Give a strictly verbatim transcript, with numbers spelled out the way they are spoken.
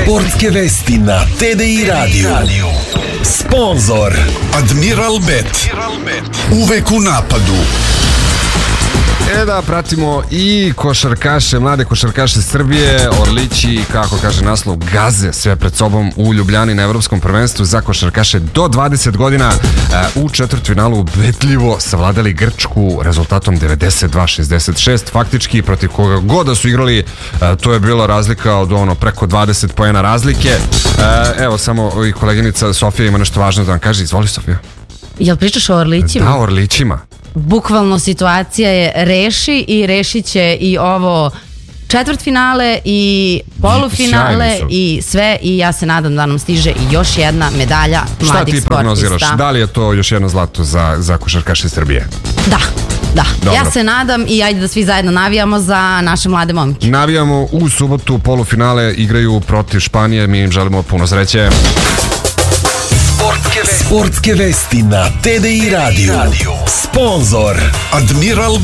Sportske vesti na T D I radiju. Sponzor Admiral Bet. Uvek u napadu. E da, pratimo i košarkaše, mlade košarkaše Srbije. Orlići, kako kaže naslov, gaze sve pred sobom u Ljubljani na evropskom prvenstvu za košarkaše do dvadeset godina. U četvrtfinalu ubedljivo savladali Grčku rezultatom devedeset dva šezdeset šest. Faktički protiv koga god da su igrali, to je bila razlika od ono preko dvadeset poena razlike. Evo, samo i koleginica Sofija ima nešto važno da vam kaže. Izvoli, Sofija. Jel pričaš o Orlićima? Da, o Orlićima. Bukvalno situacija je reši i rešit će i ovo četvrtfinale i polufinale i sve, i ja se nadam da nam stiže i još jedna medalja mladih sportista. Šta ti prognoziraš? Da li je to još jedno zlato za, za košarkaše Srbije? Da, da. Dobro. Ja se nadam i ajde da svi zajedno navijamo za naše mlade momke. Navijamo. U subotu polufinale igraju protiv Španije, mi im želimo puno sreće. Sportske vesti na T D I radiju. Sponzor Admiral